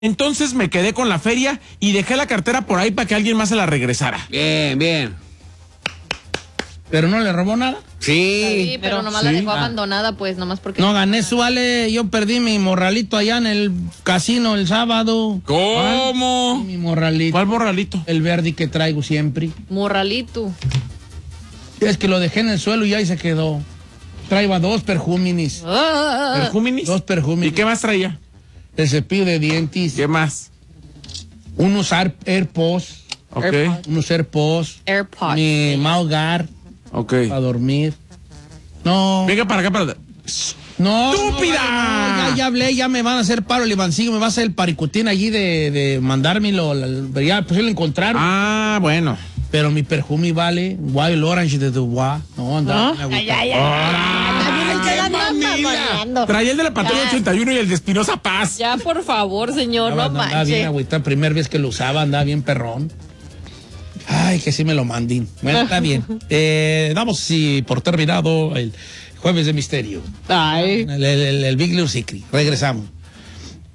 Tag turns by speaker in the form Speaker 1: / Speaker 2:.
Speaker 1: Entonces me quedé con la feria y dejé la cartera por ahí para que alguien más se la regresara.
Speaker 2: Bien, bien.
Speaker 3: ¿Pero no le robó nada?
Speaker 4: Sí, pero nomás la dejó
Speaker 1: Ah.
Speaker 4: abandonada, pues, nomás porque...
Speaker 3: No gané, su vale. Yo perdí mi morralito allá en el casino el sábado.
Speaker 1: ¿Cómo?
Speaker 3: Mi morralito.
Speaker 1: ¿Cuál morralito?
Speaker 3: El verde que traigo siempre.
Speaker 4: Morralito.
Speaker 3: Es que lo dejé en el suelo y ahí se quedó. Traía 2 perjúminis.
Speaker 1: ¿Perjúminis?
Speaker 3: 2 perjúminis.
Speaker 1: ¿Y qué más traía?
Speaker 3: El cepillo de dientes.
Speaker 1: ¿Qué más?
Speaker 3: Unos AirPods.
Speaker 1: Ok,
Speaker 3: Unos AirPods.
Speaker 4: AirPods.
Speaker 3: Mi mouse guard
Speaker 1: ok.
Speaker 3: para dormir. No.
Speaker 1: Venga para acá, para...
Speaker 3: No.
Speaker 1: ¡Estúpida!
Speaker 3: No, ya hablé, ya me van a hacer paro el Ivancillo, me va a hacer el paricutín allí de mandármelo. Ya pues lo encontraron.
Speaker 1: Ah, bueno.
Speaker 3: Pero mi perfume vale Wild Orange de Dubois. No, anda.
Speaker 1: Traía el de la Patrulla 81 y el de Espinosa Paz.
Speaker 4: Ya, por favor, señor, no
Speaker 3: Andaba bien,
Speaker 4: manches.
Speaker 3: agüita, primera vez que lo usaba, andaba bien perrón. Ay, que sí me lo mandín. Bueno, está bien. Damos por terminado el Jueves de Misterio.
Speaker 4: Ay.
Speaker 3: El Big Little Secret. Regresamos.